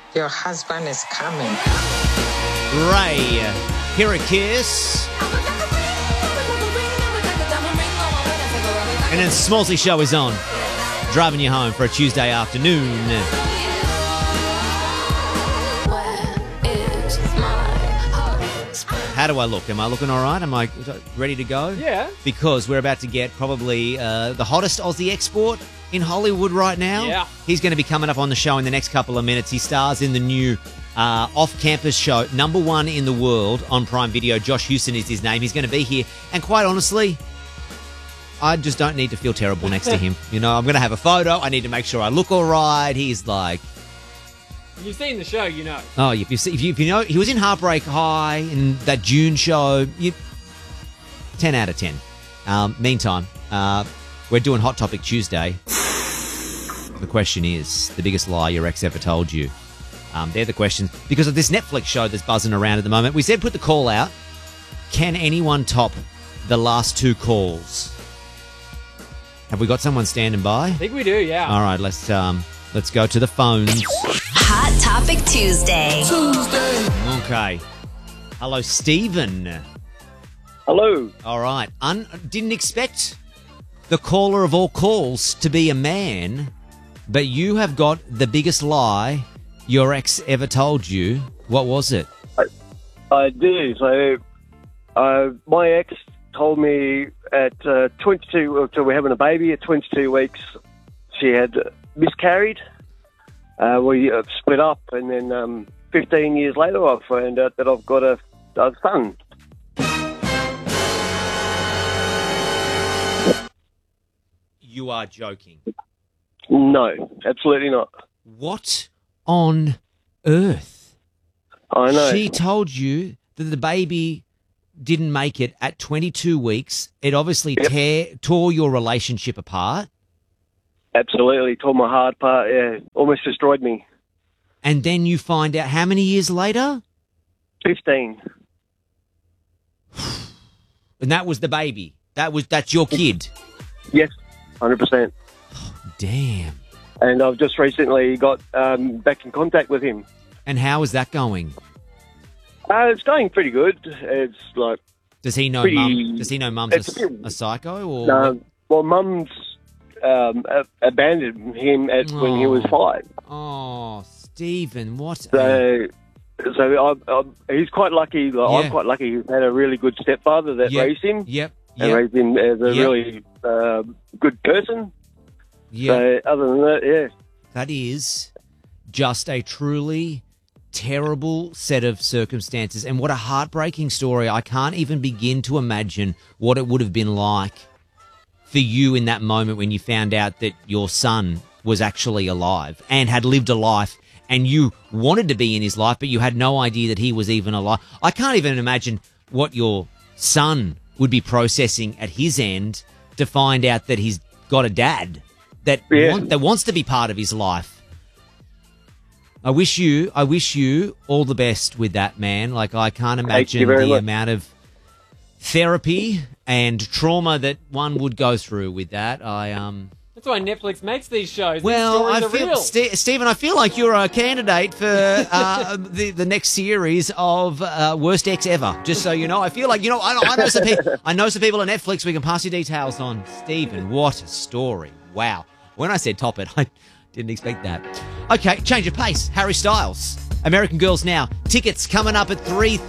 Your husband is coming. Ray, here a kiss. And then Smallsy Show is on. Driving you home for a Tuesday afternoon. How do I look? Am I looking all right? Am I ready to go? Yeah. Because we're about to get probably the hottest Aussie export in Hollywood right now. Yeah. He's going to be coming up on the show in the next couple of minutes. He stars in the new off-campus show, #1 in the world on Prime Video. Josh Houston is his name. He's going to be here. And quite honestly, I just don't need to feel terrible next to him. You know, I'm going to have a photo. I need to make sure I look all right. He's like... If you've seen the show, you know. Oh, if you know, he was in Heartbreak High in that June show. 10 out of 10. Meantime, we're doing Hot Topic Tuesday. The question is, the biggest lie your ex ever told you. They're the questions. Because of this Netflix show that's buzzing around at the moment, we said put the call out. Can anyone top the last 2 calls? Have we got someone standing by? I think we do, yeah. All right, let's go to the phones. Hot Topic Tuesday. Okay. Hello, Stephen. Hello. All right. Didn't expect the caller of all calls to be a man, but you have got the biggest lie your ex ever told you. What was it? I do. So, my ex told me at 22, so we're having a baby at 22 weeks, she had miscarried. We split up, and then 15 years later, I found out that I've got a son. You are joking. No, absolutely not. What on earth? I know. She told you that the baby didn't make it at 22 weeks. It obviously tore your relationship apart. Absolutely, tore my heart apart, yeah. Almost destroyed me. And then you find out how many years later? 15. And that was the baby. That's your kid. Yes, 100%. Damn. And I've just recently got back in contact with him. And how is that going? It's going pretty good. It's like... Does he know mum's a psycho? Or no, well, mum's abandoned him when he was 5. Oh, Stephen, what? So he's quite lucky. I'm quite lucky. He's had a really good stepfather that raised him. Yep. And raised him as a really good person. Yeah. So other than that, yeah. That is just a truly terrible set of circumstances. And what a heartbreaking story. I can't even begin to imagine what it would have been like for you in that moment when you found out that your son was actually alive and had lived a life, and you wanted to be in his life, but you had no idea that he was even alive. I can't even imagine what your son would be processing at his end to find out that he's got a dad that wants to be part of his life. I wish you all the best with that, man. Like, I can't imagine the amount of therapy and trauma that one would go through with that. That's why Netflix makes these shows. Well, these stories are real. Stephen, I feel like you're a candidate for the next series of Worst Ex Ever. Just so you know, I feel like, I know some people at Netflix we can pass you details on. Stephen, what a story! Wow. When I said top it, I didn't expect that. Okay, change of pace. Harry Styles, American Girls Now. Tickets coming up at 3:30.